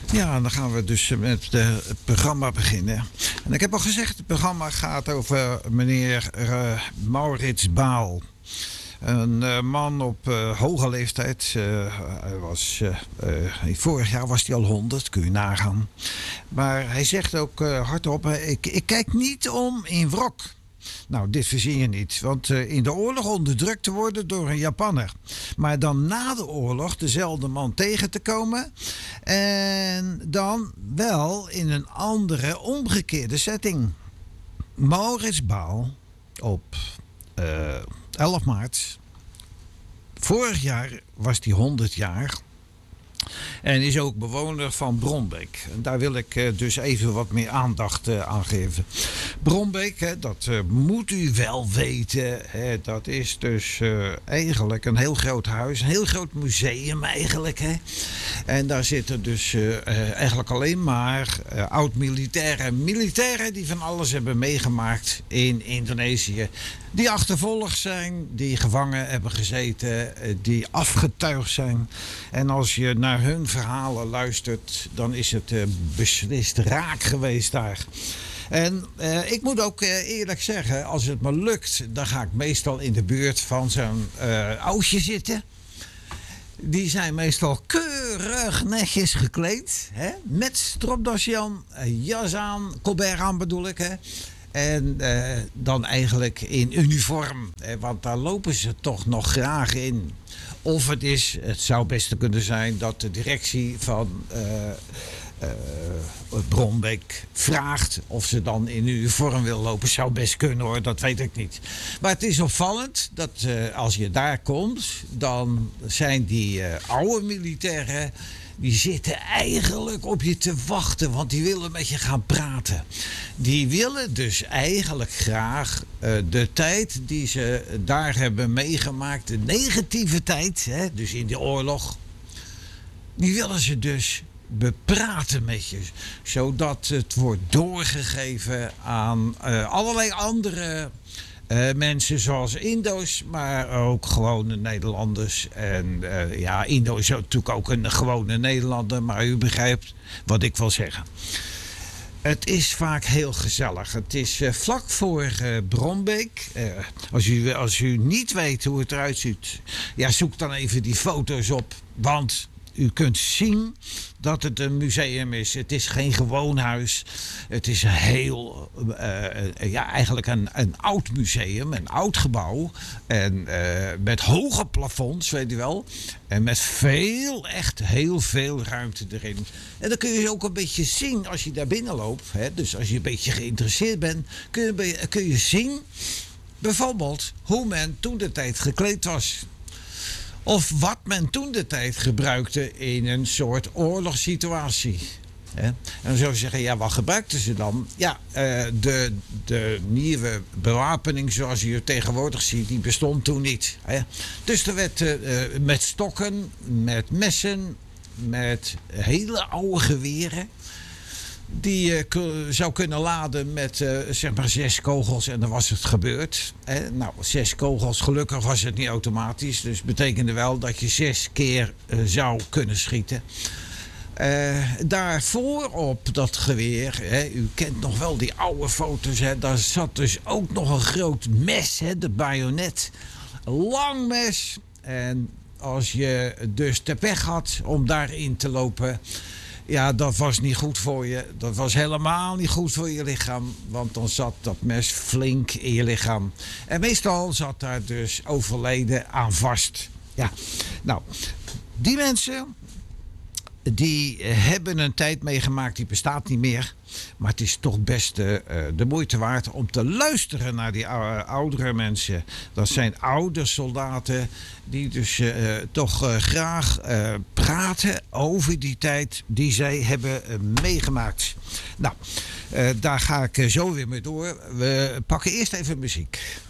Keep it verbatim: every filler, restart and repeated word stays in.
Ja, dan gaan we dus met uh, het programma beginnen. En ik heb al gezegd, het programma gaat over meneer uh, Maurits Baal. Een uh, man op uh, hoge leeftijd. Uh, hij was, uh, uh, vorig jaar was hij al honderd, kun je nagaan. Maar hij zegt ook uh, hardop, ik, ik kijk niet om in wrok. Nou, dit verzin je niet, want uh, in de oorlog onderdrukt te worden door een Japanner. Maar dan na de oorlog dezelfde man tegen te komen. En dan wel in een andere, omgekeerde setting. Maurits Baal op uh, elf maart. Vorig jaar was hij honderd jaar. En is ook bewoner van Bronbeek. En daar wil ik uh, dus even wat meer aandacht uh, aan geven. Bronbeek, hè, dat uh, moet u wel weten. Hè, dat is dus uh, eigenlijk een heel groot huis. Een heel groot museum eigenlijk. Hè. En daar zitten dus uh, uh, eigenlijk alleen maar uh, oud-militairen. Militairen die van alles hebben meegemaakt in Indonesië. Die achtervolgd zijn, die gevangen hebben gezeten, die afgetuigd zijn. En als je naar hun verhalen luistert, dan is het uh, beslist raak geweest daar. En uh, ik moet ook uh, eerlijk zeggen, als het me lukt, dan ga ik meestal in de buurt van zo'n uh, oudje zitten. Die zijn meestal keurig netjes gekleed, hè? Met stropdasje aan, jas aan, colbert aan bedoel ik, hè? En uh, dan eigenlijk in uniform. Eh, want daar lopen ze toch nog graag in. Of het is, het zou best kunnen zijn dat de directie van uh, uh, Bronbeek vraagt of ze dan in uniform wil lopen. Zou best kunnen hoor, dat weet ik niet. Maar het is opvallend dat uh, als je daar komt, dan zijn die uh, oude militairen. Die zitten eigenlijk op je te wachten, want die willen met je gaan praten. Die willen dus eigenlijk graag uh, de tijd die ze daar hebben meegemaakt, de negatieve tijd, hè, dus in de oorlog, die willen ze dus bepraten met je. Zodat het wordt doorgegeven aan uh, allerlei andere Uh, mensen zoals Indo's, maar ook gewone Nederlanders. En uh, ja, Indo is natuurlijk ook een gewone Nederlander, maar u begrijpt wat ik wil zeggen. Het is vaak heel gezellig. Het is uh, vlak voor uh, Bronbeek. Uh, als, u, als u niet weet hoe het eruit ziet, ja, zoek dan even die foto's op. Want u kunt zien dat het een museum is. Het is geen gewoon huis. Het is een heel, uh, ja, eigenlijk een, een oud museum, een oud gebouw. En uh, met hoge plafonds, weet u wel. En met veel, echt heel veel ruimte erin. En dan kun je ook een beetje zien als je daar binnen loopt. Hè, dus als je een beetje geïnteresseerd bent, kun je, kun je zien bijvoorbeeld hoe men toen de tijd gekleed was. Of wat men toen de tijd gebruikte in een soort oorlogssituatie. En dan zou je zeggen, ja, wat gebruikten ze dan? Ja, de, de nieuwe bewapening zoals je tegenwoordig ziet, die bestond toen niet. Dus er werd met stokken, met messen, met hele oude geweren, die je uh, zou kunnen laden met uh, zeg maar zes kogels en dan was het gebeurd. Hè? Nou, zes kogels, gelukkig was het niet automatisch. Dus betekende wel dat je zes keer uh, zou kunnen schieten. Uh, daarvoor op dat geweer, hè, u kent nog wel die oude foto's, hè, daar zat dus ook nog een groot mes, hè, de bajonet. Een lang mes. En als je dus de pech had om daarin te lopen, ja, dat was niet goed voor je. Dat was helemaal niet goed voor je lichaam. Want dan zat dat mes flink in je lichaam. En meestal zat daar dus overleden aan vast. Ja, nou, die mensen, die hebben een tijd meegemaakt, die bestaat niet meer. Maar het is toch best uh, de moeite waard om te luisteren naar die uh, oudere mensen. Dat zijn oude soldaten die dus uh, toch uh, graag uh, praten over die tijd die zij hebben uh, meegemaakt. Nou, uh, daar ga ik uh, zo weer mee door. We pakken eerst even muziek.